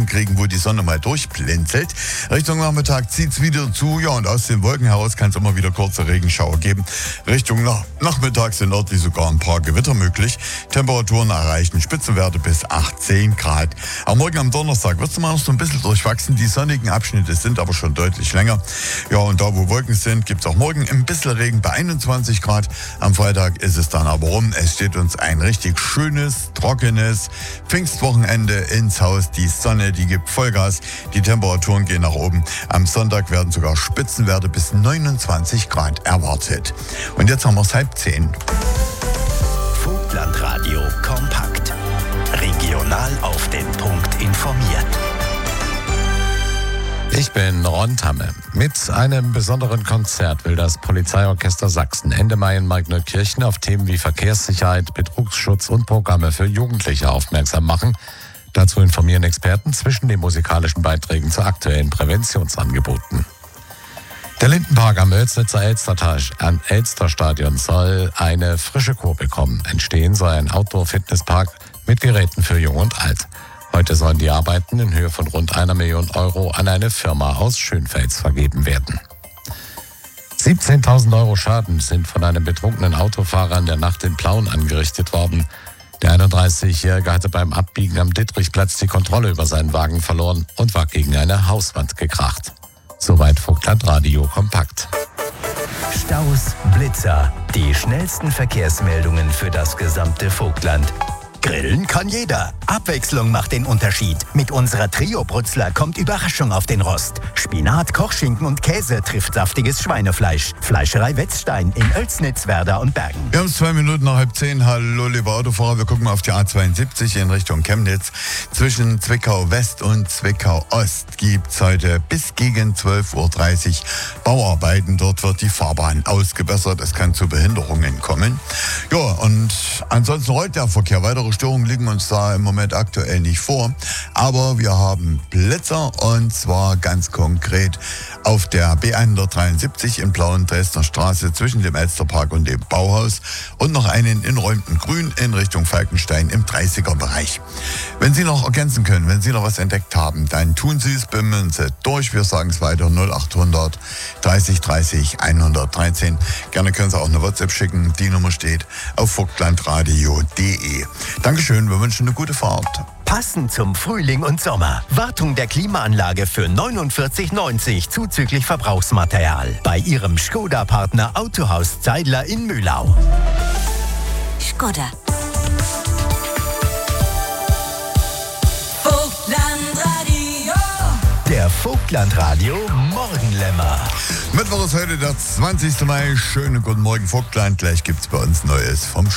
Wolken kriegen, wo die Sonne mal durchblinzelt. Richtung Nachmittag zieht es wieder zu, ja, und aus den Wolken heraus kann es immer wieder kurze Regenschauer geben. Richtung Nachmittag sind örtlich sogar ein paar Gewitter möglich. Temperaturen erreichen Spitzenwerte bis 18 Grad. Am Morgen am Donnerstag wird es mal noch so ein bisschen durchwachsen. Die sonnigen Abschnitte sind aber schon deutlich länger. Ja, und da, wo Wolken sind, gibt es auch morgen ein bisschen Regen bei 21 Grad. Am Freitag ist es dann aber rum. Es steht uns ein richtig schönes, trockenes Pfingstwochenende ins Haus. Die Sonne, die gibt Vollgas. Die Temperaturen gehen nach oben. Am Sonntag werden sogar Spitzenwerte bis 29 Grad erwartet. Und jetzt haben wir es 9:30. Vogtlandradio kompakt. Regional auf den Punkt informiert. Ich bin Ron Tamme. Mit einem besonderen Konzert will das Polizeiorchester Sachsen Ende Mai in Markneukirchen auf Themen wie Verkehrssicherheit, Betrugsschutz und Programme für Jugendliche aufmerksam machen. Dazu informieren Experten zwischen den musikalischen Beiträgen zu aktuellen Präventionsangeboten. Der Lindenpark am Oelsnitzer Elsterstadion soll eine frische Kur bekommen. Entstehen soll ein Outdoor-Fitnesspark mit Geräten für Jung und Alt. Heute sollen die Arbeiten in Höhe von rund 1 Million Euro an eine Firma aus Schönfels vergeben werden. 17.000 Euro Schaden sind von einem betrunkenen Autofahrer in der Nacht in Plauen angerichtet worden. Der 31-Jährige hatte beim Abbiegen am Dittrichplatz die Kontrolle über seinen Wagen verloren und war gegen eine Hauswand gekracht. Soweit Vogtlandradio kompakt. Staus, Blitzer, die schnellsten Verkehrsmeldungen für das gesamte Vogtland. Grillen kann jeder. Abwechslung macht den Unterschied. Mit unserer Trio-Brutzler kommt Überraschung auf den Rost. Spinat, Kochschinken und Käse trifft saftiges Schweinefleisch. Fleischerei Wetzstein in Oelsnitz, Werder und Bergen. Wir haben es 2 Minuten nach 9:30. Hallo, liebe Autofahrer. Wir gucken mal auf die A72 in Richtung Chemnitz. Zwischen Zwickau West und Zwickau Ost gibt es heute bis gegen 12:30 Uhr Bauarbeiten. Dort wird die Fahrbahn ausgebessert. Es kann zu Behinderungen kommen. Ja, und ansonsten rollt der Verkehr. Weitere Störungen liegen uns da im Moment aktuell nicht vor. Aber wir haben Blitzer, und zwar ganz konkret auf der B173 in Blauen Dresdner Straße zwischen dem Elsterpark und dem Bauhaus und noch einen in räumten Grün in Richtung Falkenstein im 30er-Bereich. Wenn Sie noch ergänzen können, wenn Sie noch was entdeckt haben, dann tun Sie es, bimmeln Sie durch. Wir sagen es weiter, 0800 30 30 113. Gerne können Sie auch eine WhatsApp schicken. Die Nummer steht auf vogtlandradio.de. Dankeschön, wir wünschen eine gute Fahrt. Passend zum Frühling und Sommer. Wartung der Klimaanlage für 49,90 zuzüglich Verbrauchsmaterial. Bei Ihrem Skoda-Partner Autohaus Zeidler in Mühlau. Skoda. Der Vogtlandradio Morgenlämmer. Mittwoch ist heute der 20. Mai. Schönen guten Morgen, Vogtland. Gleich gibt's bei uns Neues vom